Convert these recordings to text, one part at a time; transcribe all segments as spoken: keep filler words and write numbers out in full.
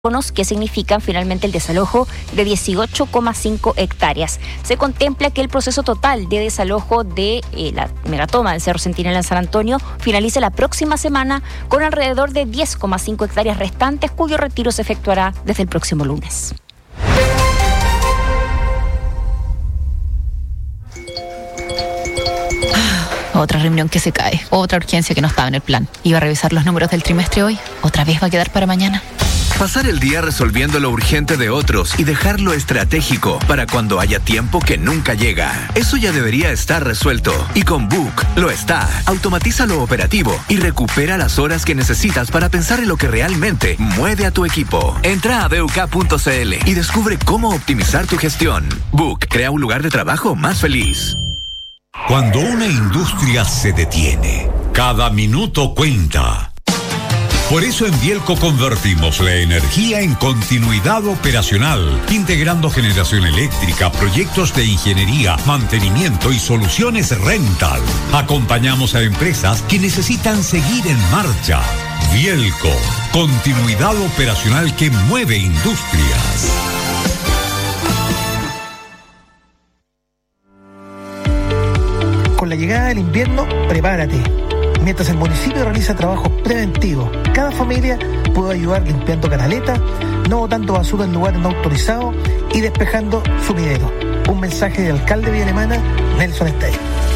que significan finalmente el desalojo de dieciocho coma cinco hectáreas. Se contempla que el proceso total de desalojo de eh, la megatoma del Cerro Centinela en San Antonio finalice la próxima semana con alrededor de diez coma cinco hectáreas restantes, cuyo retiro se efectuará desde el próximo lunes. Otra reunión que se cae, otra urgencia que no estaba en el plan. Iba a revisar los números del trimestre hoy, otra vez va a quedar para mañana. Pasar el día resolviendo lo urgente de otros y dejar lo estratégico para cuando haya tiempo que nunca llega. Eso ya debería estar resuelto. Y con Book lo está. Automatiza lo operativo y recupera las horas que necesitas para pensar en lo que realmente mueve a tu equipo. Entra a b u k punto c l y descubre cómo optimizar tu gestión. Book crea un lugar de trabajo más feliz. Cuando una industria se detiene, cada minuto cuenta. Por eso en Bielco convertimos la energía en continuidad operacional, integrando generación eléctrica, proyectos de ingeniería, mantenimiento y soluciones rental. Acompañamos a empresas que necesitan seguir en marcha. Bielco, continuidad operacional que mueve industrias. Con la llegada del invierno, prepárate. Mientras el municipio realiza trabajos preventivos, cada familia puede ayudar limpiando canaletas, no botando basura en lugares no autorizados y despejando sumideros. Un mensaje del alcalde de Villa Alemana, Nelson Stein.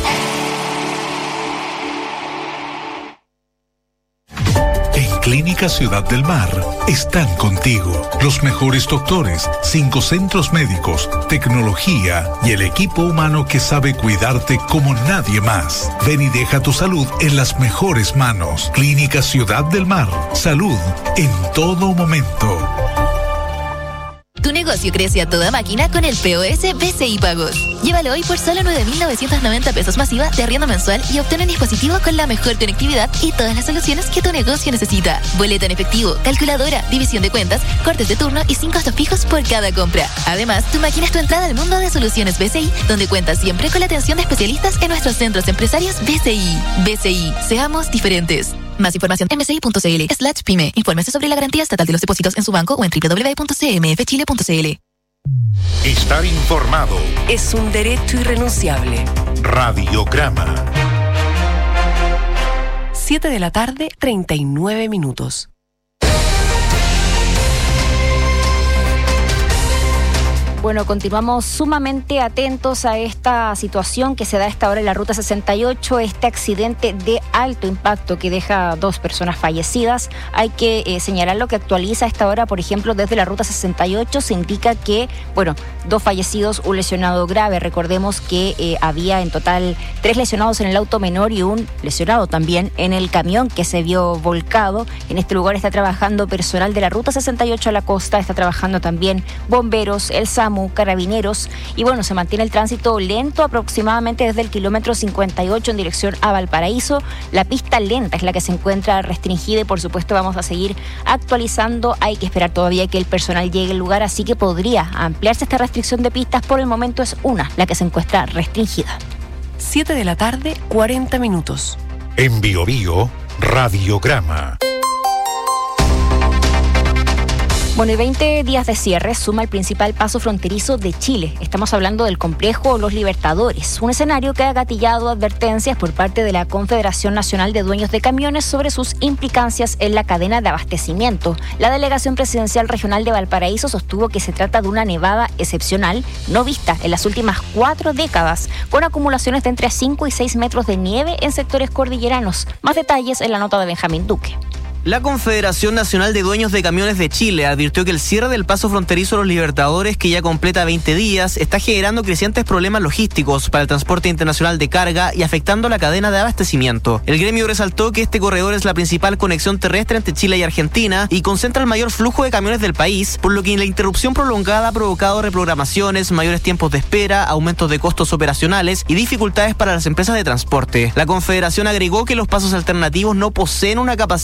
Clínica Ciudad del Mar están contigo. Los mejores doctores, cinco centros médicos, tecnología y el equipo humano que sabe cuidarte como nadie más. Ven y deja tu salud en las mejores manos. Clínica Ciudad del Mar. Salud en todo momento. Tu negocio crece a toda máquina con el P O S B C I Pagos. Llévalo hoy por solo nueve mil novecientos noventa pesos masiva de arriendo mensual y obtén un dispositivo con la mejor conectividad y todas las soluciones que tu negocio necesita. Boleta en efectivo, calculadora, división de cuentas, cortes de turno y sin costos fijos por cada compra. Además, tu máquina es tu entrada al mundo de soluciones B C I, donde cuentas siempre con la atención de especialistas en nuestros centros empresarios B C I. B C I, seamos diferentes. Más información en bci.cl slash pyme. Infórmese sobre la garantía estatal de los depósitos en su banco o en doble u doble u doble u punto c m f chile punto c l. Estar informado es un derecho irrenunciable. Radiograma. siete de la tarde, treinta y nueve minutos. Bueno, continuamos sumamente atentos a esta situación que se da a esta hora en la Ruta sesenta y ocho, este accidente de alto impacto que deja a dos personas fallecidas. Hay que eh, señalar lo que actualiza a esta hora, por ejemplo, desde la Ruta sesenta y ocho se indica que, bueno, dos fallecidos, un lesionado grave. Recordemos que eh, había en total tres lesionados en el auto menor y un lesionado también en el camión que se vio volcado. En este lugar está trabajando personal de la Ruta sesenta y ocho a la costa, está trabajando también bomberos, el SAMU, carabineros, y bueno, se mantiene el tránsito lento aproximadamente desde el kilómetro cincuenta y ocho en dirección a Valparaíso. La pista lenta es la que se encuentra restringida y por supuesto vamos a seguir actualizando. Hay que esperar todavía que el personal llegue al lugar, así que podría ampliarse esta restricción de pistas. Por el momento es una la que se encuentra restringida. siete de la tarde, cuarenta minutos. En Bio Bio, Radiograma. Bueno, y veinte días de cierre suma el principal paso fronterizo de Chile. Estamos hablando del complejo Los Libertadores, un escenario que ha gatillado advertencias por parte de la Confederación Nacional de Dueños de Camiones sobre sus implicancias en la cadena de abastecimiento. La Delegación Presidencial Regional de Valparaíso sostuvo que se trata de una nevada excepcional, no vista en las últimas cuatro décadas, con acumulaciones de entre cinco y seis metros de nieve en sectores cordilleranos. Más detalles en la nota de Benjamín Duque. La Confederación Nacional de Dueños de Camiones de Chile advirtió que el cierre del paso fronterizo Los Libertadores, que ya completa veinte días, está generando crecientes problemas logísticos para el transporte internacional de carga y afectando la cadena de abastecimiento. El gremio resaltó que este corredor es la principal conexión terrestre entre Chile y Argentina y concentra el mayor flujo de camiones del país, por lo que la interrupción prolongada ha provocado reprogramaciones, mayores tiempos de espera, aumentos de costos operacionales y dificultades para las empresas de transporte. La Confederación agregó que los pasos alternativos no poseen una capacidad equivalente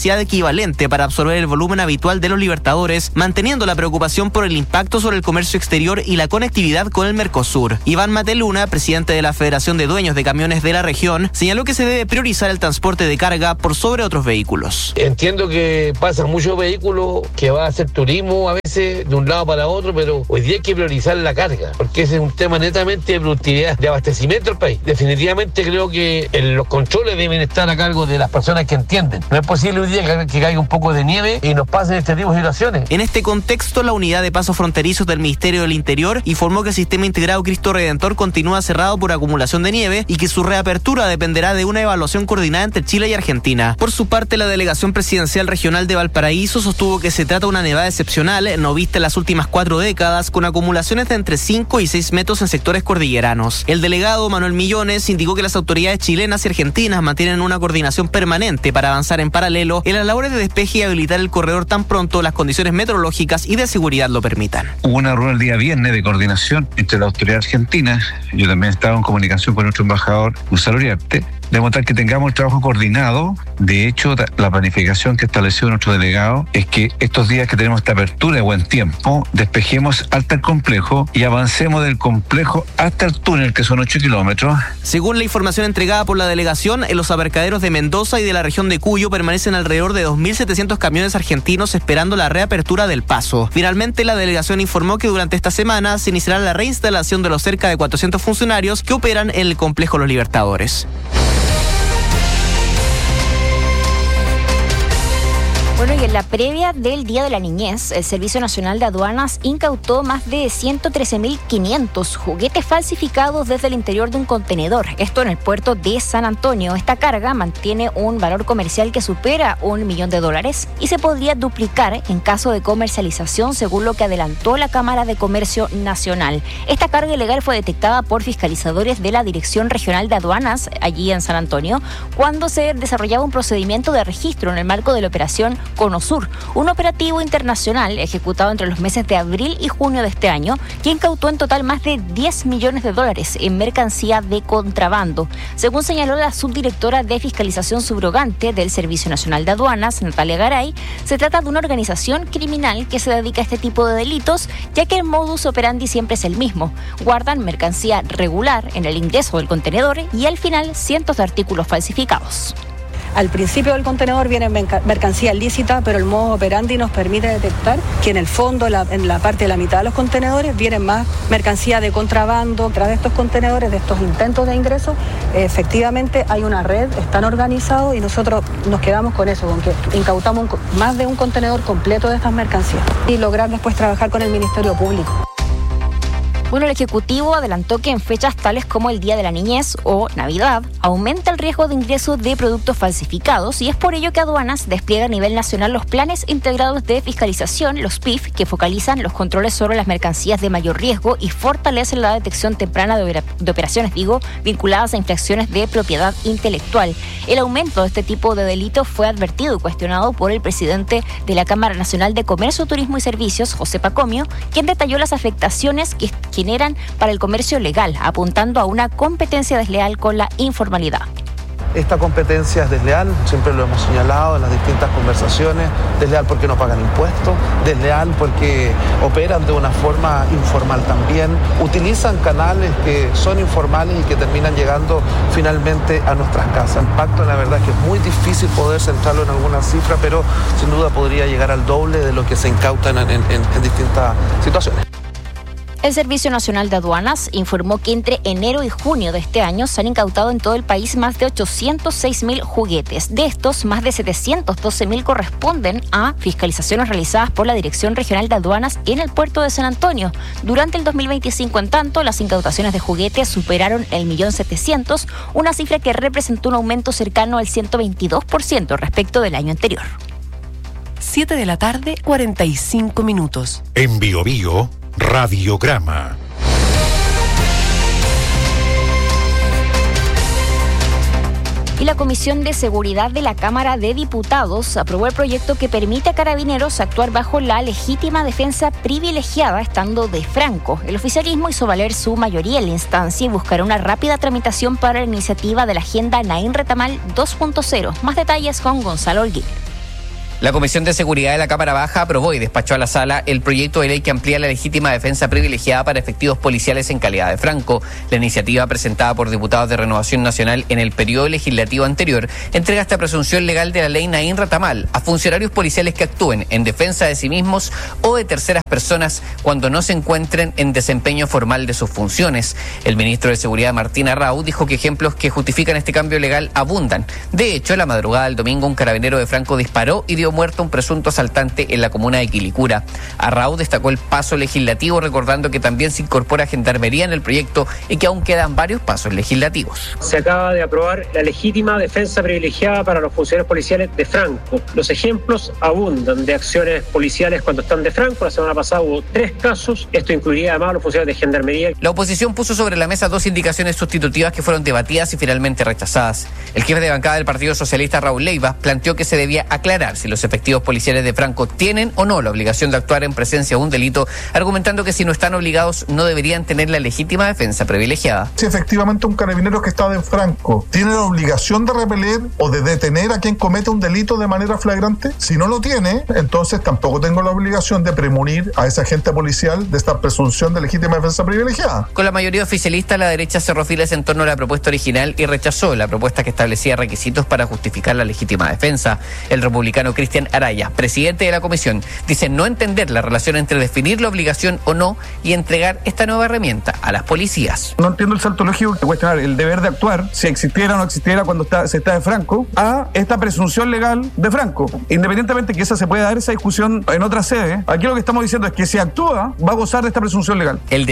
equivalente para absorber el volumen habitual de los Libertadores, manteniendo la preocupación por el impacto sobre el comercio exterior y la conectividad con el Mercosur. Iván Mateluna, presidente de la Federación de Dueños de Camiones de la región, señaló que se debe priorizar el transporte de carga por sobre otros vehículos. Entiendo que pasan muchos vehículos, que va a hacer turismo a veces de un lado para otro, pero hoy día hay que priorizar la carga, porque ese es un tema netamente de productividad, de abastecimiento del país. Definitivamente creo que el, los controles deben estar a cargo de las personas que entienden. No es posible hoy día que, que caiga un poco de nieve y nos pasen este tipo de situaciones. En este contexto, la unidad de pasos fronterizos del Ministerio del Interior informó que el sistema integrado Cristo Redentor continúa cerrado por acumulación de nieve y que su reapertura dependerá de una evaluación coordinada entre Chile y Argentina. Por su parte, la Delegación Presidencial Regional de Valparaíso sostuvo que se trata de una nevada excepcional, no vista en las últimas cuatro décadas, con acumulaciones de entre cinco y seis metros en sectores cordilleranos. El delegado Manuel Millones indicó que las autoridades chilenas y argentinas mantienen una coordinación permanente para avanzar en paralelo en las labores de despeje y habilitar el corredor tan pronto las condiciones meteorológicas y de seguridad lo permitan. Hubo una reunión el día viernes de coordinación entre la autoridad argentina, yo también estaba en comunicación con nuestro embajador Gonzalo Uriarte, demostrar que tengamos el trabajo coordinado. De hecho, la planificación que estableció nuestro delegado es que estos días que tenemos esta apertura de buen tiempo, despejemos hasta el complejo y avancemos del complejo hasta el túnel, que son ocho kilómetros. Según la información entregada por la delegación, en los abarcaderos de Mendoza y de la región de Cuyo permanecen alrededor de dos mil setecientos camiones argentinos esperando la reapertura del paso. Finalmente, la delegación informó que durante esta semana se iniciará la reinstalación de los cerca de cuatrocientos funcionarios que operan en el complejo Los Libertadores. Bueno, y en la previa del Día de la Niñez, el Servicio Nacional de Aduanas incautó más de ciento trece mil quinientos juguetes falsificados desde el interior de un contenedor. Esto en el puerto de San Antonio. Esta carga mantiene un valor comercial que supera un millón de dólares y se podría duplicar en caso de comercialización, según lo que adelantó la Cámara de Comercio Nacional. Esta carga ilegal fue detectada por fiscalizadores de la Dirección Regional de Aduanas, allí en San Antonio, cuando se desarrollaba un procedimiento de registro en el marco de la operación Conosur, un operativo internacional ejecutado entre los meses de abril y junio de este año, que incautó en total más de diez millones de dólares en mercancía de contrabando. Según señaló la subdirectora de Fiscalización Subrogante del Servicio Nacional de Aduanas, Natalia Garay, se trata de una organización criminal que se dedica a este tipo de delitos, ya que el modus operandi siempre es el mismo. Guardan mercancía regular en el ingreso del contenedor y al final cientos de artículos falsificados. Al principio del contenedor viene mercancía lícita, pero el modus operandi nos permite detectar que en el fondo, la, en la parte de la mitad de los contenedores, vienen más mercancía de contrabando. Tras de estos contenedores, de estos intentos de ingreso, efectivamente hay una red, están organizados y nosotros nos quedamos con eso, con que incautamos un, más de un contenedor completo de estas mercancías y lograr después trabajar con el Ministerio Público. Bueno, el Ejecutivo adelantó que en fechas tales como el Día de la Niñez o Navidad aumenta el riesgo de ingreso de productos falsificados y es por ello que Aduanas despliega a nivel nacional los planes integrados de fiscalización, los P I F, que focalizan los controles sobre las mercancías de mayor riesgo y fortalecen la detección temprana de, de operaciones, digo, vinculadas a infracciones de propiedad intelectual. El aumento de este tipo de delitos fue advertido y cuestionado por el presidente de la Cámara Nacional de Comercio, Turismo y Servicios, José Pacomio, quien detalló las afectaciones que generan para el comercio legal, apuntando a una competencia desleal con la informalidad. Esta competencia es desleal, siempre lo hemos señalado en las distintas conversaciones, desleal porque no pagan impuestos, desleal porque operan de una forma informal también, utilizan canales que son informales y que terminan llegando finalmente a nuestras casas. El impacto, la verdad, es que es muy difícil poder centrarlo en alguna cifra, pero sin duda podría llegar al doble de lo que se incautan en, en, en distintas situaciones. El Servicio Nacional de Aduanas informó que entre enero y junio de este año se han incautado en todo el país más de ochocientos seis mil juguetes. De estos, más de setecientos doce mil corresponden a fiscalizaciones realizadas por la Dirección Regional de Aduanas en el puerto de San Antonio. Durante el dos mil veinticinco, en tanto, las incautaciones de juguetes superaron el millón setecientos, una cifra que representó un aumento cercano al ciento veintidós por ciento respecto del año anterior. siete de la tarde, cuarenta y cinco minutos. En Bio Bio, Radiograma. Y la Comisión de Seguridad de la Cámara de Diputados aprobó el proyecto que permite a carabineros actuar bajo la legítima defensa privilegiada estando de franco. El oficialismo hizo valer su mayoría en la instancia y buscará una rápida tramitación para la iniciativa de la Agenda Naín Retamal dos punto cero. Más detalles con Gonzalo Holguín. La Comisión de Seguridad de la Cámara Baja aprobó y despachó a la sala el proyecto de ley que amplía la legítima defensa privilegiada para efectivos policiales en calidad de franco. La iniciativa presentada por diputados de Renovación Nacional en el periodo legislativo anterior entrega esta presunción legal de la ley Naín Ratamal a funcionarios policiales que actúen en defensa de sí mismos o de terceras personas cuando no se encuentren en desempeño formal de sus funciones. El ministro de Seguridad, Martín Arrau, dijo que ejemplos que justifican este cambio legal abundan. De hecho, la madrugada del domingo un carabinero de Franco disparó y dio muerto a un presunto asaltante en la comuna de Quilicura. Arrau destacó el paso legislativo, recordando que también se incorpora gendarmería en el proyecto y que aún quedan varios pasos legislativos. Se acaba de aprobar la legítima defensa privilegiada para los funcionarios policiales de Franco. Los ejemplos abundan de acciones policiales cuando están de Franco. La semana pasada hubo tres casos. Esto incluiría además a los funcionarios de gendarmería. La oposición puso sobre la mesa dos indicaciones sustitutivas que fueron debatidas y finalmente rechazadas. El jefe de bancada del Partido Socialista, Raúl Leiva, planteó que se debía aclarar si los efectivos policiales de Franco tienen o no la obligación de actuar en presencia de un delito, argumentando que si no están obligados no deberían tener la legítima defensa privilegiada. Si efectivamente un carabinero que está de Franco tiene la obligación de repeler o de detener a quien comete un delito de manera flagrante, si no lo tiene, entonces tampoco tengo la obligación de premunir a ese agente policial de esta presunción de legítima defensa privilegiada. Con la mayoría oficialista, la derecha cerró filas en torno a la propuesta original y rechazó la propuesta que establecía requisitos para justificar la legítima defensa. El republicano Cristian Araya, presidente de la comisión, dice no entender la relación entre definir la obligación o no y entregar esta nueva herramienta a las policías. No entiendo el salto lógico que cuestionar el deber de actuar, si existiera o no existiera cuando está, se está de Franco, a esta presunción legal de Franco. Independientemente que esa se pueda dar esa discusión en otra sede, aquí lo que estamos diciendo es que si actúa, va a gozar de esta presunción legal. El de